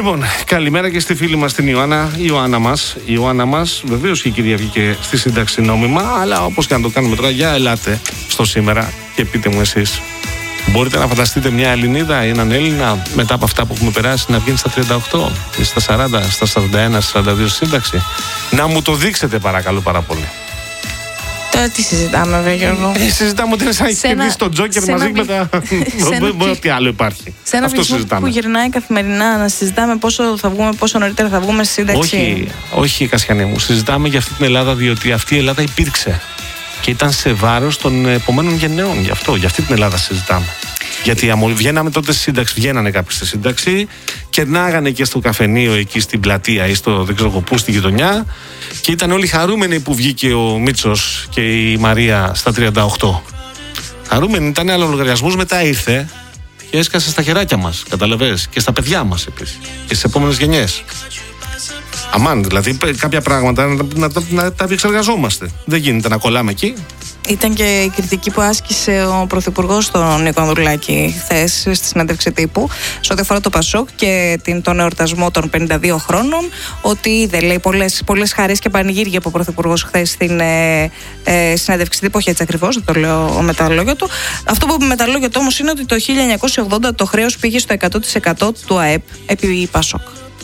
Λοιπόν, καλημέρα και στη φίλη μας την Ιωάννα. Η Ιωάννα μας, βεβαίως και η κυρία βγήκε στη σύνταξη νόμιμα, αλλά όπως και να το κάνουμε τώρα, για ελάτε στο σήμερα και πείτε μου εσείς. Μπορείτε να φανταστείτε μια Ελληνίδα ή έναν Έλληνα μετά από αυτά που έχουμε περάσει να βγει στα 38 ή στα 40, στα 41, στα 42 σύνταξη? Να μου το δείξετε παρακαλώ πάρα πολύ. Τώρα τι συζητάμε, βέβαια, Γιώργο? Συζητάμε ότι είναι σαν να έχει κερδίσει τον Τζόκερ μαζί με τα. Ό,τι άλλο υπάρχει. Σε ένα πληθυσμό που γυρνάει καθημερινά να συζητάμε πόσο θα βγούμε, πόσο νωρίτερα θα βγούμε στη σύνταξη. Όχι, Κασιανή μου. Συζητάμε για αυτή την Ελλάδα, διότι αυτή η Ελλάδα υπήρξε και ήταν σε βάρος των επομένων γενναιών. Για αυτή την Ελλάδα συζητάμε. Γιατί βγαίναμε τότε στη σύνταξη, βγαίνανε κάποιοι στη σύνταξη, κερνάγανε και στο καφενείο εκεί στην πλατεία ή στο δεν ξέρω πού, στη γειτονιά, και ήταν όλοι χαρούμενοι που βγήκε ο Μίτσος και η Μαρία στα 38. Χαρούμενοι ήταν, αλλά ο λογαριασμός μετά ήρθε και έσκασε στα χεράκια μας, καταλαβες, και στα παιδιά μας επίσης και στις επόμενες γενιές. Αμάν, δηλαδή κάποια πράγματα να τα επεξεργαζόμαστε. Δεν γίνεται να κολλάμε εκεί. Ήταν και η κριτική που άσκησε ο Πρωθυπουργός τον Νίκο Ανδρουλάκη χθες στη συνέντευξη τύπου σε ό,τι αφορά το Πασόκ και τον εορτασμό των 52 χρόνων. Ότι είδε, λέει, πολλές χαρές και πανηγύρια από ο Πρωθυπουργός χθες στην συνέντευξη τύπου. Όχι έτσι ακριβώς, δεν το λέω με τα λόγια του. Αυτό που είπε με τα λόγια του όμως είναι ότι το 1980 το χρέος πήγε στο 100% του ΑΕΠ επί Πασόκ.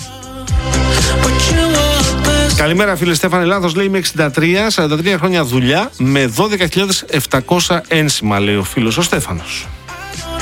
Καλημέρα φίλε Στέφανε, λάθος λέει, είμαι 43 χρόνια δουλειά με 12.700 ένσημα, λέει ο φίλος ο Στέφανος.